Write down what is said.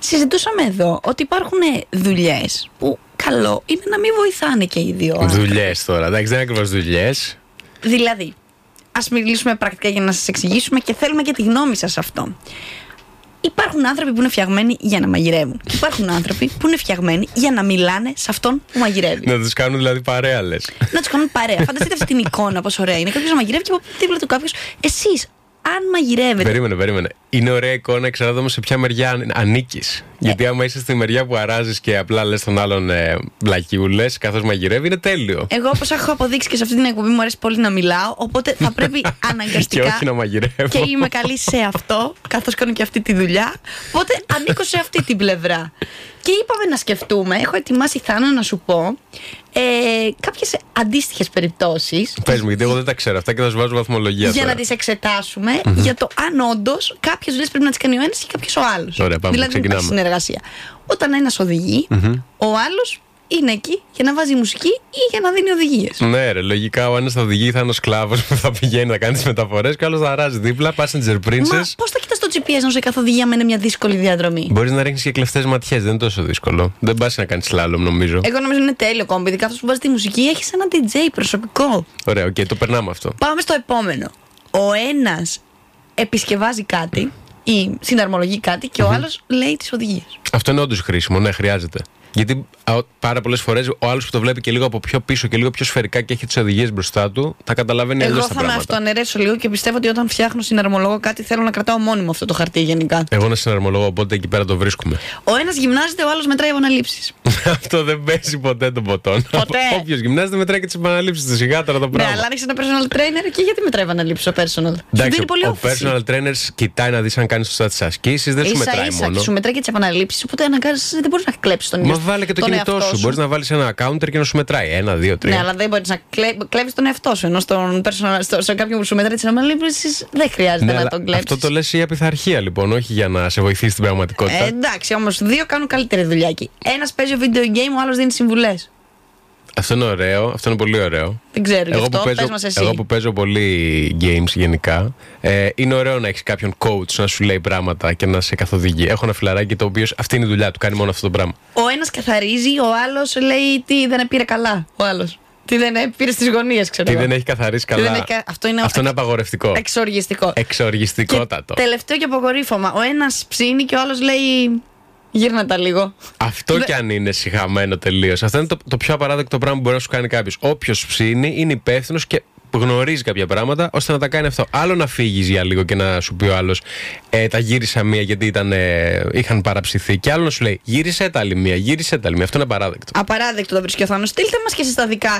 συζητούσαμε εδώ ότι υπάρχουν δουλειές που καλό είναι να μην βοηθάνε και οι δύο. Δουλειές τώρα, εντάξει, δεν είναι ακριβώς δουλειές. Δηλαδή, ας μιλήσουμε πρακτικά για να σας εξηγήσουμε και θέλουμε και τη γνώμη σας αυτό. Υπάρχουν άνθρωποι που είναι φτιαγμένοι για να μαγειρεύουν. Υπάρχουν άνθρωποι που είναι φτιαγμένοι για να μιλάνε σε αυτόν που μαγειρεύει. Να τους κάνουν δηλαδή παρέα, λες. Να τους κάνουν παρέα. Φανταστείτε αυτή την εικόνα, πόσο ωραία είναι. Κάποιος να μαγειρεύει και από δίπλα του κάποιος. Εσείς, αν μαγειρεύετε. Περίμενε. Είναι ωραία εικόνα, εξαρτάται όμως σε ποια μεριά ανήκεις. Γιατί άμα είσαι στη μεριά που αράζεις και απλά λες τον άλλον βλακιούλες καθώς μαγειρεύει, είναι τέλειο. Εγώ, όπως έχω αποδείξει και σε αυτή την εκπομπή, μου αρέσει πολύ να μιλάω. Οπότε θα πρέπει αναγκαστικά. Και όχι να μαγειρεύω. Και είμαι καλή σε αυτό, καθώς κάνω και αυτή τη δουλειά. Οπότε ανήκω σε αυτή την πλευρά. Και είπαμε να σκεφτούμε, έχω ετοιμάσει, Θάνο, να σου πω κάποιες αντίστοιχες περιπτώσεις. Πες μου, γιατί εγώ δεν τα ξέρω αυτά και θα σου βάζω βαθμολογία. Για τώρα να τις εξετάσουμε για το αν όντως κάποιες δουλειές πρέπει να τις κάνει ο ένας και κάποιος ο άλλος. Ωραία, πάμε, δηλαδή ξεκινάμε. υπάρχει συνεργασία. Όταν ένας οδηγεί, ο άλλος είναι εκεί για να βάζει μουσική ή για να δίνει οδηγίες. Ναι, ρε, λογικά ο ένας θα οδηγεί, θα είναι ο σκλάβος που θα πηγαίνει να κάνει τις μεταφορές και ο άλλος θα αράζει δίπλα, passenger princess. Μα πώς θα κοιτάς το GPS ενώ σε καθοδηγία με είναι μια δύσκολη διαδρομή. Μπορείς να ρίχνεις και κλεφτές ματιές, δεν είναι τόσο δύσκολο. Δεν πας να κάνεις slalom, νομίζω. Εγώ νομίζω είναι τέλειο κόμπι. Ειδικά αυτός που βάζει τη μουσική έχει ένα DJ προσωπικό. Ωραία, οκ, το περνάμε αυτό. Πάμε στο επόμενο. Ο ένας επισκευάζει κάτι ή συναρμολογεί κάτι και ο άλλος λέει τις οδηγίες. Αυτό είναι όντως χρήσιμο, ναι, χρειάζεται. Γιατί πάρα πολλές φορές ο άλλος που το βλέπει και λίγο από πιο πίσω και λίγο πιο σφαιρικά και έχει τις οδηγίες μπροστά του, θα καταλαβαίνει αλλιώς τα πράγματα. Εγώ θα με αυτοαναιρέσω λίγο και πιστεύω ότι όταν φτιάχνω συναρμολογώ κάτι θέλω να κρατάω μόνιμο αυτό το χαρτί γενικά. Εγώ να συναρμολογώ, οπότε εκεί πέρα το βρίσκουμε. Ο ένας γυμνάζεται, ο άλλος μετράει επαναλήψεις. Αυτό δεν παίζει ποτέ τον ποτόν. Ποτέ. Όποιος γυμνάζεται μετράει και τις επαναλήψεις του, σιγά τώρα το πράγμα. Ναι, αλλά αν έχεις ένα personal trainer και γιατί μετράει επαναλήψεις ο personal. Σου δίνει πολύ ο όφηση. personal trainer κοιτάει να δεις αν κάνεις σωστά τις ασκήσεις, δεν σου μετράει μόνο. Σου μετράει και τις επαναλήψεις, οπότε δεν μπορείς να κλέψεις τον Μα βάλε και το κινητό σου. Μπορείς να βάλεις ένα counter και να σου μετράει. 1, 2, 3. Ναι, αλλά δεν μπορείς να κλέβεις τον εαυτό σου. Ενώ σε κάποιον που σου μετράει τις επαναλήψεις δεν χρειάζεται να τον κλέψεις. Αυτό το λες για πειθαρχία λοιπόν, όχι για να σε βοηθήσει στην πραγματικότητα. Εντάξει, όμως δύο κάνουν καλύτερη δουλειά εκεί. Ένας παίζει video game, ο άλλος δίνει συμβουλές. Αυτό είναι ωραίο, αυτό είναι πολύ ωραίο. Δεν ξέρω γι' αυτό, πες μας εσύ. Εγώ που παίζω πολύ games γενικά, είναι ωραίο να έχεις κάποιον coach να σου λέει πράγματα και να σε καθοδηγεί. Έχω ένα φιλαράκι το οποίο αυτή είναι η δουλειά του, κάνει μόνο αυτό το πράγμα. Ο ένας καθαρίζει, ο άλλος λέει τι δεν πήρε καλά. Ο άλλος. Τι δεν πήρε στις γωνίες, ξέρω. Τι δεν έχει καθαρίσει καλά. Αυτό είναι απαγορευτικό. Εξοργιστικό. Εξοργιστικότατο. Και τελευταίο και απογορύφωμα. Ο ένας ψήνει και ο άλλος λέει γύρνα τα λίγο. Αυτό κι αν είναι σιχαμένο τελείως. Αυτό είναι το πιο απαράδεκτο πράγμα που μπορεί να σου κάνει κάποιος. Όποιος ψήνει είναι υπεύθυνος και γνωρίζει κάποια πράγματα ώστε να τα κάνει αυτό. Άλλο να φύγεις για λίγο και να σου πει ο άλλος τα γύρισα μία γιατί είχαν παραψηθεί. Και άλλο να σου λέει γύρισε τα άλλη μία, γύρισε τα άλλη μία. Αυτό είναι απαράδεκτο. Απαράδεκτο το βρίσκει ο Θάνος. Στείλτε μας και εσείς τα δικά